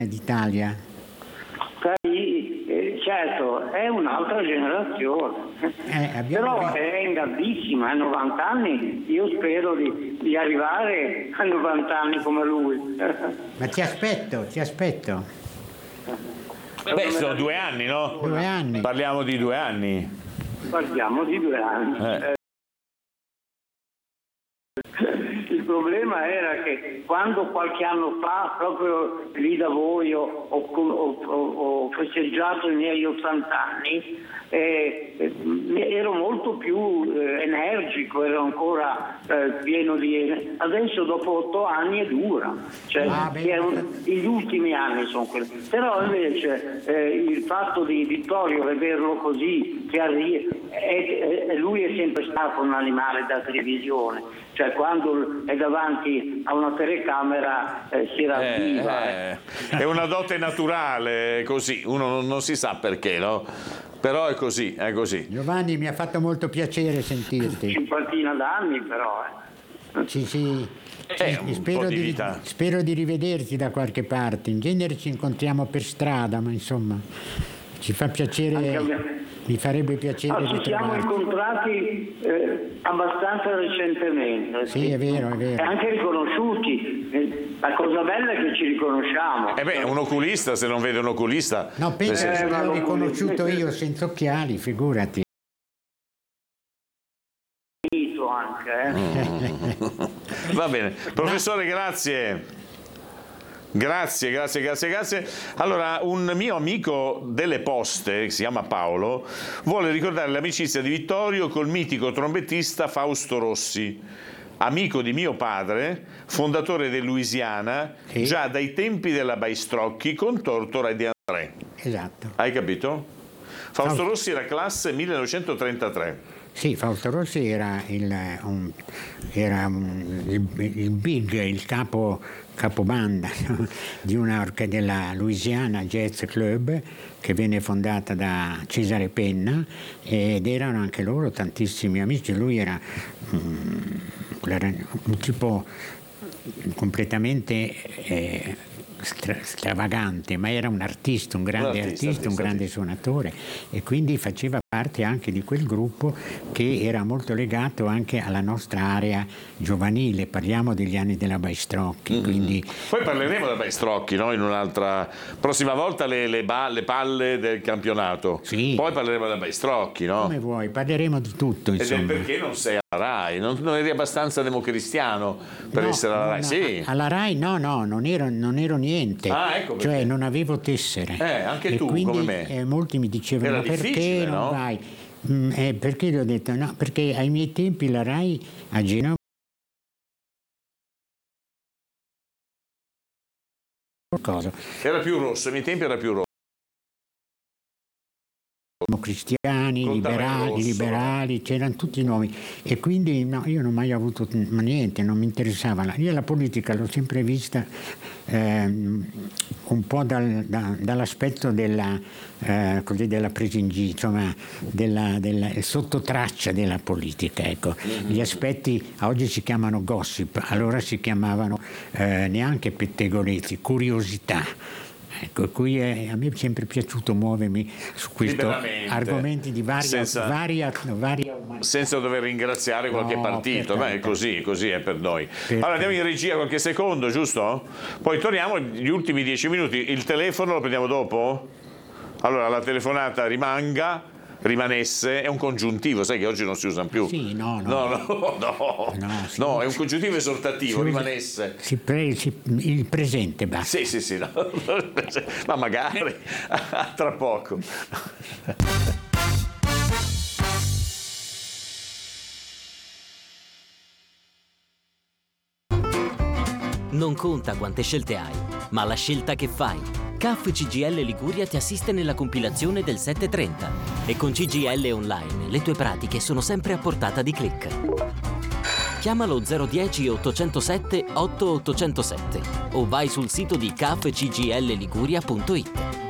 d'Italia? Certo, è un'altra generazione, però è in gambissima, ha 90 anni, io spero di arrivare a 90 anni come lui. Ma ti aspetto. Sono 2 anni, no? 2 anni. Parliamo di 2 anni. Parliamo di 2 anni. Il problema era che quando qualche anno fa, proprio lì da voi, ho festeggiato i miei 80 anni, ero molto più energico, ero ancora pieno di... Adesso dopo 8 anni è dura, gli ultimi anni sono quelli. Però invece il fatto di Vittorio vederlo così, lui è sempre stato un animale da televisione, cioè quando è davanti a una telecamera si ravviva. È una dote naturale, così, uno non si sa perché, no? Però è così. Giovanni, mi ha fatto molto piacere sentirti. 50 d'anni però. Sì. Spero di rivederti da qualche parte. In genere ci incontriamo per strada, ma insomma ci fa piacere. Mi farebbe piacere ci siamo incontrati abbastanza recentemente. Sì, è vero. E anche riconosciuti. La cosa bella è che ci riconosciamo. Un oculista, se non vede un oculista... No, penso che l'ho riconosciuto io senza occhiali, figurati. Anche, Va bene. Professore, grazie. Grazie. Allora, un mio amico delle poste, che si chiama Paolo, vuole ricordare l'amicizia di Vittorio col mitico trombettista Fausto Rossi, amico di mio padre, fondatore del Louisiana, già dai tempi della Baistrocchi con Tortora e De André. Esatto. Hai capito? Fausto Rossi era classe 1933. Sì, Fausto Rossi era il big, il capobanda di della Louisiana Jazz Club, che venne fondata da Cesare Penna, ed erano anche loro tantissimi amici. Lui era un tipo completamente stravagante, ma era un artista, un grande artista, un grande suonatore, e quindi faceva parte anche di quel gruppo che era molto legato anche alla nostra area giovanile. Parliamo degli anni della Baistrocchi, quindi... Poi parleremo della Baistrocchi, no? In un'altra prossima volta, le palle del campionato. Sì. Poi parleremo della Baistrocchi, no? Come vuoi, parleremo di tutto, insomma. Ed è perché non sei alla RAI, non eri abbastanza democristiano per essere alla RAI. Sì. Alla RAI non ero niente, ecco perché. Cioè non avevo tessere. Anche e tu, quindi, come me. Molti mi dicevano: era perché non vai? Perché gli ho detto no, perché ai miei tempi la RAI a Genova era più rosso, ai miei tempi era più rosso. Cristiani, liberali, c'erano tutti i nomi, e quindi no, io non ho mai avuto niente, non mi interessava. Io la politica l'ho sempre vista un po' dall'aspetto della presa in giro, insomma, della sottotraccia della politica, ecco. Gli aspetti oggi si chiamano gossip, allora si chiamavano neanche pettegolezzi, curiosità. Ecco, qui a me è sempre piaciuto muovermi su questo argomenti di varia senza dover ringraziare qualche partito. Beh, così è per noi. Allora andiamo in regia qualche secondo, giusto? Poi torniamo gli ultimi 10 minuti. Il telefono lo prendiamo dopo? Allora la telefonata rimanesse, è un congiuntivo, sai che oggi non si usano più. Sì, no, è un congiuntivo esortativo, rimanesse. Il presente basta. Sì, no. Ma magari tra poco. Non conta quante scelte hai, ma la scelta che fai. CAF CGIL Liguria ti assiste nella compilazione del 730 e con CGIL Online le tue pratiche sono sempre a portata di click. Chiamalo 010 807 8807 o vai sul sito di cafcglliguria.it.